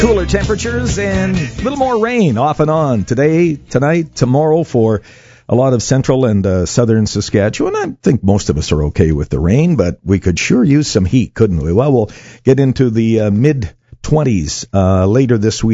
Cooler temperatures and a little more rain off and on today, tonight, tomorrow for a lot of central and southern Saskatchewan. I think most of us are okay with the rain, but we could sure use some heat, couldn't we? Well, we'll get into the mid-20s later this week.